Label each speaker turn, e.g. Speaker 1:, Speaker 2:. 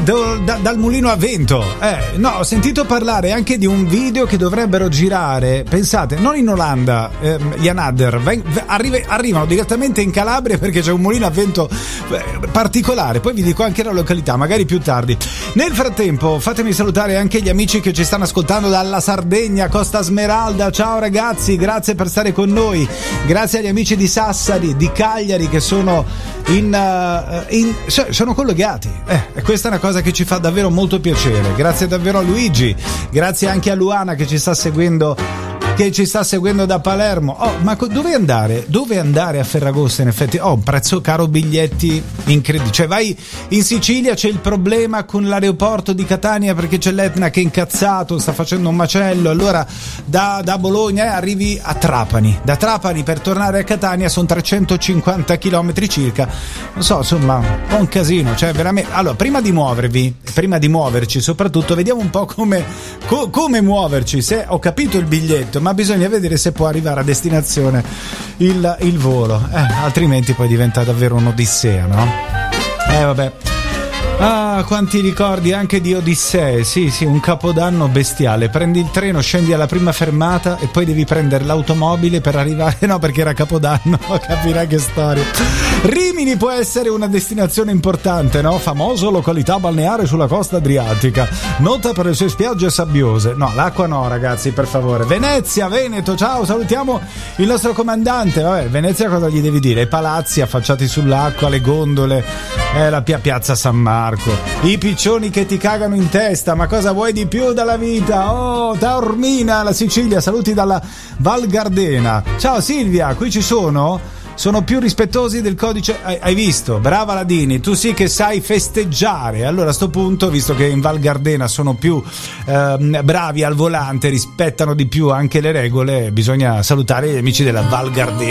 Speaker 1: dal mulino a vento. No, ho sentito parlare anche di un video che dovrebbero girare, pensate, non in Olanda, gli Anader arrivano direttamente in Calabria perché c'è un mulino a vento particolare. Poi vi dico anche la località, magari più tardi. Nel frattempo fatemi salutare anche gli amici che ci stanno ascoltando dalla Sardegna, Costa Smeralda. Ciao ragazzi, grazie per stare con noi. Grazie agli amici di Sassari, di Cagliari che sono sono collegati. E questa è una cosa che ci fa davvero molto piacere. Grazie davvero a Luigi, grazie anche a Luana che ci sta seguendo da Palermo. Ma dove andare a Ferragosto? In effetti un prezzo caro, biglietti incredibili. Cioè vai in Sicilia, c'è il problema con l'aeroporto di Catania perché c'è l'Etna che è incazzato, sta facendo un macello. Allora da Bologna arrivi a Trapani, da Trapani per tornare a Catania sono 350 km circa, non so, insomma un po' un casino, cioè veramente. Allora prima di muoverci soprattutto vediamo un po' come muoverci. Se ho capito il biglietto, ma bisogna vedere se può arrivare a destinazione il volo, altrimenti poi diventa davvero un'odissea, no? Vabbè. Quanti ricordi anche di Odissee. Sì, un capodanno bestiale. Prendi il treno, scendi alla prima fermata e poi devi prendere l'automobile per arrivare, no, perché era capodanno. Capirai che storia. Rimini può essere una destinazione importante, no? Famoso località balneare sulla costa adriatica, nota per le sue spiagge sabbiose. No, l'acqua no, ragazzi, per favore. Venezia, Veneto, ciao, salutiamo il nostro comandante. Vabbè, Venezia cosa gli devi dire? I palazzi affacciati sull'acqua, le gondole, la piazza San Marco, i piccioni che ti cagano in testa. Ma cosa vuoi di più dalla vita? Taormina, la Sicilia, saluti dalla Val Gardena. Ciao Silvia, qui ci sono più rispettosi del codice. Hai visto? Brava Ladini, tu sì che sai festeggiare. Allora a sto punto, visto che in Val Gardena sono più bravi al volante, rispettano di più anche le regole, bisogna salutare gli amici della Val Gardena.